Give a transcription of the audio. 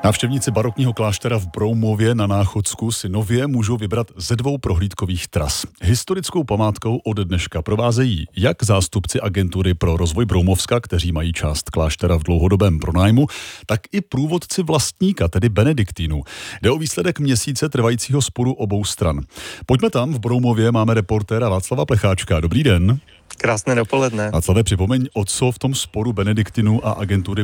Návštěvníci barokního kláštera v Broumově na Náchodsku si nově můžou vybrat ze 2 prohlídkových tras. Historickou památkou od dneška provázejí jak zástupci agentury pro rozvoj Broumovska, kteří mají část kláštera v dlouhodobém pronájmu, tak i průvodci vlastníka, tedy benediktínů. Jde o výsledek měsíce trvajícího sporu obou stran. Pojďme tam, v Broumově máme reportéra Václava Plecháčka. Dobrý den. Krásné dopoledne. Václave, připomeň, o co v tom sporu benediktinů a agentury